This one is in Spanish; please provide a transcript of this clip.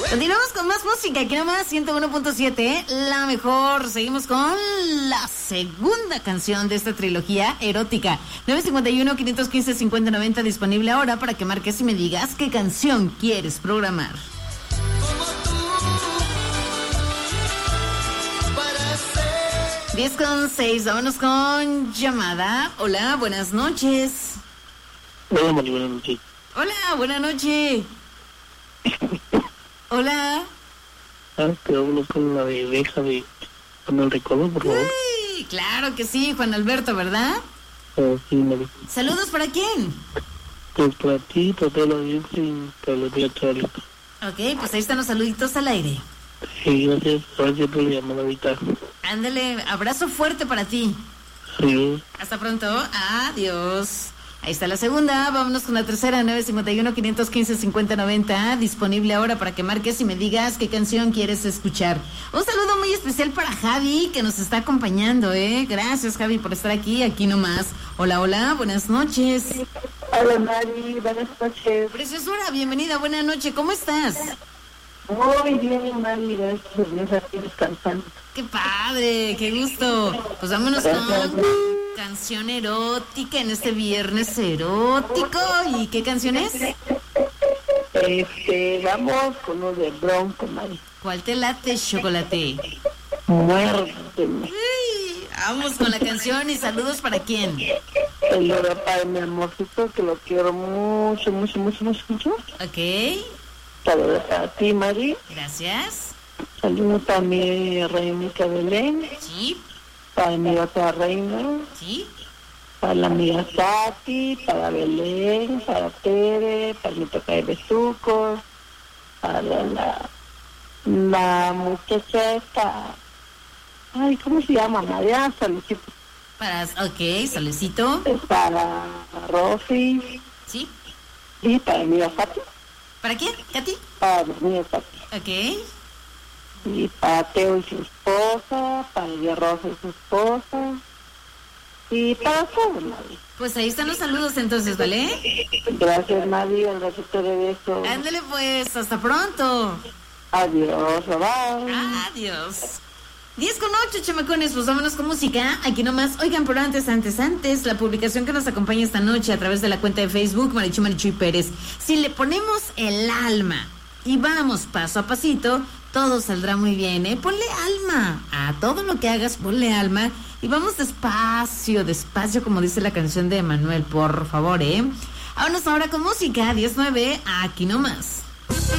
Continuamos con más música, aquí nomás 101.7, la mejor. Seguimos con la segunda canción de esta trilogía erótica. 951-515-5090, disponible ahora para que marques y me digas qué canción quieres programar. 10:06, vámonos con llamada. Hola, buenas noches. Hola, Mari, buenas noches. Hola, buenas noches. Hola. Que vámonos con la de Deja de Juan el Recodo, por favor. Uy, claro que sí, Juan Alberto, ¿verdad? Sí, Mari. ¿Saludos para quién? Pues para ti, para toda la audiencia y para los días chavalitos. Ok, pues ahí están los saluditos al aire. Sí, gracias por la llamada ahorita. Ándale, abrazo fuerte para ti. Adiós. Hasta pronto, adiós. Ahí está la segunda, vámonos con la tercera, 951-515-5090, disponible ahora para que marques y me digas qué canción quieres escuchar. Un saludo muy especial para Javi, que nos está acompañando, Gracias, Javi, por estar aquí nomás. Hola, hola, buenas noches. Hola, Mari, buenas noches. Preciosura, bienvenida, buenas noches, ¿cómo estás? Muy bien, Mari, gracias, aquí descansando. ¡Qué padre! ¡Qué gusto! Pues vámonos con canción erótica en este viernes erótico. ¿Y qué canción es? Vamos con uno de Bronco, Mari. ¿Cuál te late, chocolate? Muérteme. Vamos con la canción y saludos para quién. El de para mi amorcito, que lo quiero mucho, mucho, mucho, mucho, mucho. Ok. Saludos a ti, Mari. Gracias. Saludos para mi reinita Belén. Sí. Para mi otra reina. Sí. Para la amiga Tati, para Belén, para Tere, para mi papá de Besucos, para la muchacha esta. Ay, ¿cómo se llama? María Solicito. Ok, Solicito. Para Rosy. Sí. Y para mi Fati. ¿Para quién, Katy? Para mi Fati. Ok. Y para Teo y su esposa, para María Rosa y su esposa. Y para todos, Mari. Pues ahí están los saludos entonces, ¿vale? Gracias, Mari, un ratito de beso. Ándale pues, hasta pronto. Adiós, bye. Adiós. 10:08, chamacones, pues vámonos con música, aquí nomás. Oigan, pero antes, la publicación que nos acompaña esta noche a través de la cuenta de Facebook, Marichuy Pérez. Si le ponemos el alma y vamos paso a pasito, todo saldrá muy bien, Ponle alma a todo lo que hagas, ponle alma y vamos despacio, como dice la canción de Emanuel, por favor, Vámonos ahora con música, 10:09, aquí nomás.